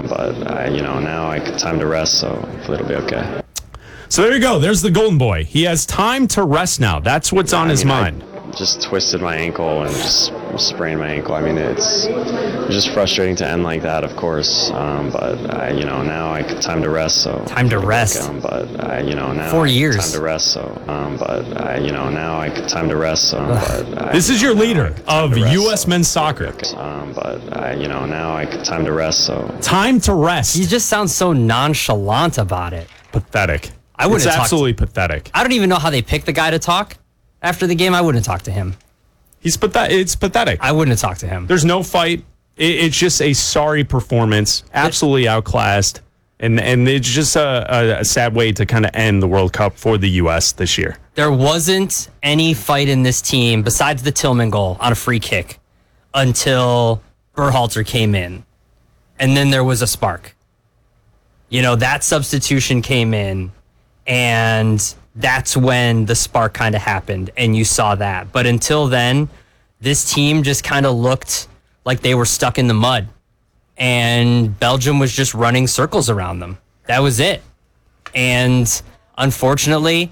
but now time to rest, so hopefully it'll be okay. So there you go. There's the Golden Boy. He has time to rest now. That's what's on his mind. I just twisted my ankle and just sprained my ankle. I mean, it's just frustrating to end like that, of course. But now time to rest. So time to rest. Now 4 years. Time to rest. So now time to rest. So this is your leader of U.S. men's soccer. Now time to rest. So time to rest. He just sounds so nonchalant about it. Pathetic. It's absolutely pathetic. I don't even know how they picked the guy to talk after the game. I wouldn't talk to him. It's pathetic. I wouldn't have talked to him. There's no fight. It's just a sorry performance. Absolutely outclassed. And it's just a sad way to kind of end the World Cup for the U.S. this year. There wasn't any fight in this team besides the Tillman goal on a free kick until Berhalter came in. And then there was a spark. That substitution came in, and that's when the spark kind of happened, and you saw that. But until then, this team just kind of looked like they were stuck in the mud, and Belgium was just running circles around them. That was it. And unfortunately,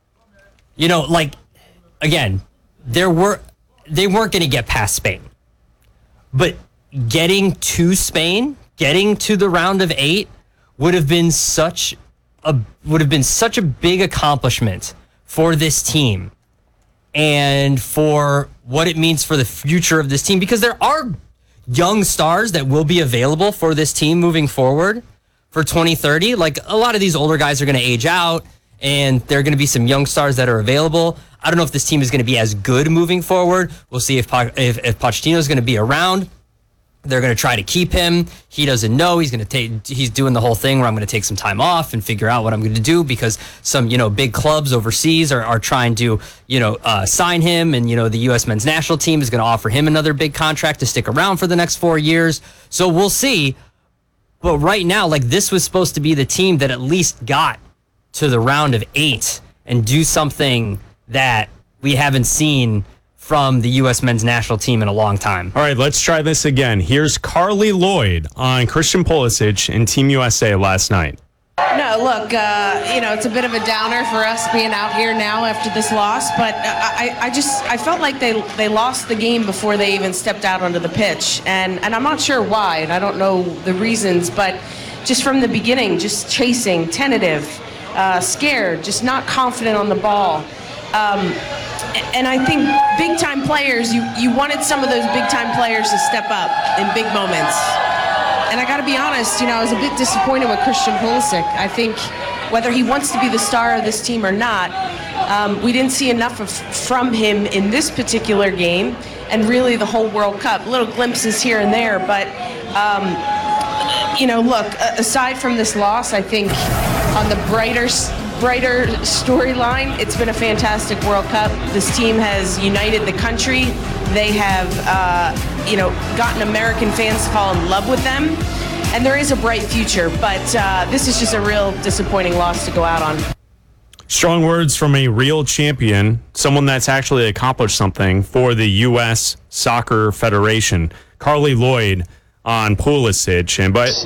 again, they weren't going to get past Spain. But getting to Spain, getting to the round of 8, would have been such a big accomplishment for this team and for what it means for the future of this team, because there are young stars that will be available for this team moving forward for 2030. Like, a lot of these older guys are going to age out, and there are going to be some young stars that are available. I don't know if this team is going to be as good moving forward. We'll see if Pochettino is going to be around. They're going to try to keep him. He doesn't know. He's doing the whole thing where I'm going to take some time off and figure out what I'm going to do, because some, big clubs overseas are trying to, sign him. And, the U.S. men's national team is going to offer him another big contract to stick around for the next 4 years. So we'll see. But right now, this was supposed to be the team that at least got to the round of 8 and do something that we haven't seen from the U.S. men's national team in a long time. All right, let's try this again. Here's Carly Lloyd on Christian Pulisic and Team USA last night. No, look, it's a bit of a downer for us being out here now after this loss, but I felt like they lost the game before they even stepped out onto the pitch, and I'm not sure why, and I don't know the reasons, but just from the beginning, just chasing, tentative, scared, just not confident on the ball. And I think big-time players, you wanted some of those big-time players to step up in big moments. And I got to be honest, I was a bit disappointed with Christian Pulisic. I think whether he wants to be the star of this team or not, we didn't see enough from him in this particular game, and really the whole World Cup. Little glimpses here and there, but, look, aside from this loss, I think on the brighter storyline, it's been a fantastic World Cup. This team has united the country. They have, gotten American fans to fall in love with them. And there is a bright future, but this is just a real disappointing loss to go out on. Strong words from a real champion, someone that's actually accomplished something for the U.S. Soccer Federation. Carly Lloyd on Pulisic,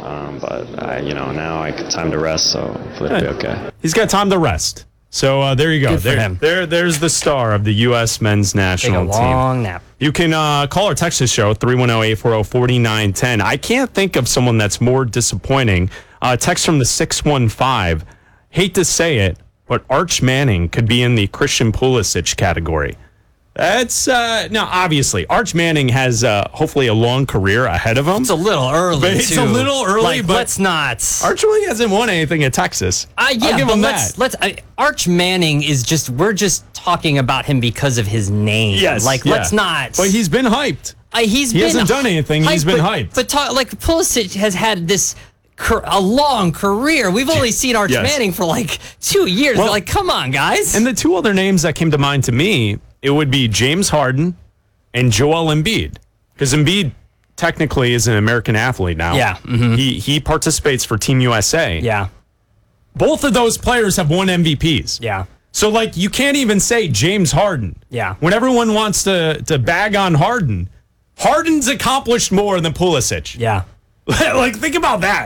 now time to rest, so hopefully it'll be okay. He's got time to rest. So there you go. Good for him. There's the star of the U.S. men's national team. Take a long nap. You can call or text the show, 310-840-4910. I can't think of someone that's more disappointing. Text from the 615. Hate to say it, but Arch Manning could be in the Christian Pulisic category. That's now obviously Arch Manning has hopefully a long career ahead of him. It's a little early. But it's a little early, but let's not. Arch really hasn't won anything at Texas. Yeah, I'll give him that. Arch Manning is we're just talking about him because of his name. Yes, let's not. But he's been hyped. He hasn't done anything. He's been hyped. But Pulisic has had this a long career. We've only seen Arch Manning for 2 years. Well, come on, guys. And the two other names that came to mind to me, it would be James Harden and Joel Embiid. Because Embiid technically is an American athlete now. Yeah. Mm-hmm. He participates for Team USA. Yeah. Both of those players have won MVPs. Yeah. So, you can't even say James Harden. Yeah. When everyone wants to bag on Harden, Harden's accomplished more than Pulisic. Yeah. Think about that.